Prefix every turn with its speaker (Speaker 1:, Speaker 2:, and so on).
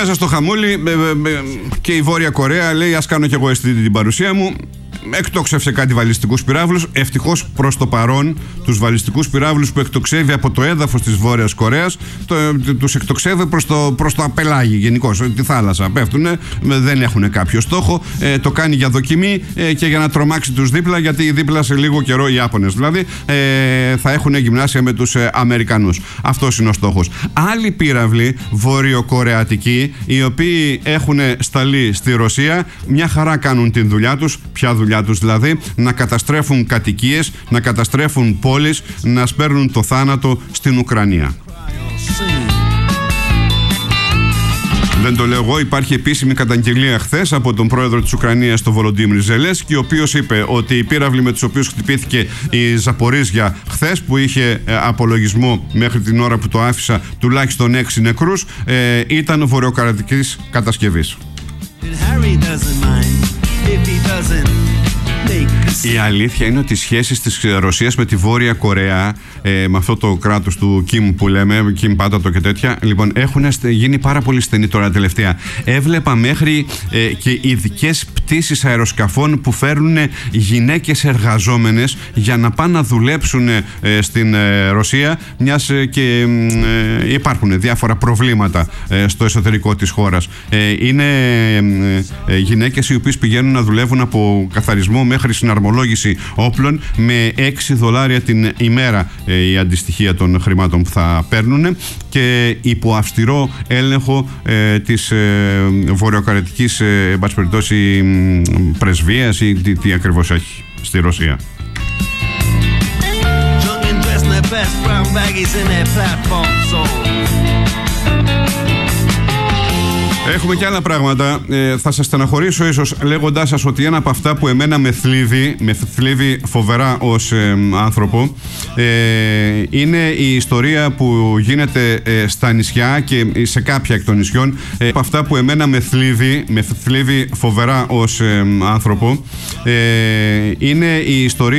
Speaker 1: Μέσα στο χαμούλι και η Βόρεια Κορέα λέει: ας κάνω κι εγώ την παρουσία μου. Εκτόξευσε κάτι βαλιστικούς πυράβλους. Ευτυχώς προς το παρόν, τους βαλιστικούς πυράβλους που εκτοξεύει από το έδαφος της Βόρειας Κορέας, τους εκτοξεύει προς το απελάγι γενικώς, τη θάλασσα. Πέφτουνε, δεν έχουν κάποιο στόχο. Το κάνει για δοκιμή και για να τρομάξει τους δίπλα, γιατί δίπλα σε λίγο καιρό οι Ιάπωνες δηλαδή θα έχουν γυμνάσια με τους Αμερικανούς. Αυτός είναι ο στόχος. Άλλοι πύραυλοι βορειοκορεατικοί, οι οποίοι έχουν σταλεί στη Ρωσία, μια χαρά κάνουν την δουλειά τους. Ποια δουλειά τους δηλαδή? Να καταστρέφουν κατοικίες, να καταστρέφουν πόλεις, να σπέρνουν το θάνατο στην Ουκρανία. Δεν το λέω εγώ, υπάρχει επίσημη καταγγελία χθες από τον πρόεδρο της Ουκρανίας, τον Βολοντίμιρ Ζελένσκι, ο οποίος είπε ότι οι πύραυλοι με τους οποίους χτυπήθηκε η Ζαπορίζια χθες, που είχε απολογισμό μέχρι την ώρα που το άφησα τουλάχιστον 6 νεκρούς, ήταν βορειοκορεατικής κατασκευής. Η αλήθεια είναι ότι οι σχέσεις της Ρωσίας με τη Βόρεια Κορέα, με αυτό το κράτος του Κιμ που λέμε, Κιμ Πάτατο και τέτοια, λοιπόν, έχουν γίνει πάρα πολύ στενοί τώρα τελευταία. Έβλεπα μέχρι και ειδικές πτήσεις αεροσκαφών που φέρνουν γυναίκες εργαζόμενες για να πάνε να δουλέψουν στην Ρωσία, μιας και υπάρχουν διάφορα προβλήματα στο εσωτερικό της χώρας. Είναι γυναίκες οι οποίες πηγαίνουν να δουλεύουν από καθαρισμό μέχρι συναρμολόγηση όπλων με $6 την ημέρα, η αντιστοιχεία των χρημάτων που θα παίρνουν, και υπό αυστηρό έλεγχο της βορειοκορεατικής εν πάση περιπτώσει πρεσβείας ή τι ακριβώς έχει στη Ρωσία. Έχουμε και άλλα πράγματα. Θα σας στεναχωρήσω ίσως λέγοντάς σας ότι ένα από αυτά που εμένα με θλίβει φοβερά ως άνθρωπο, είναι η ιστορία που γίνεται στα νησιά και σε κάποια εκ των νησιών. Από αυτά που εμένα με θλίβει φοβερά ως άνθρωπο, είναι η ιστορία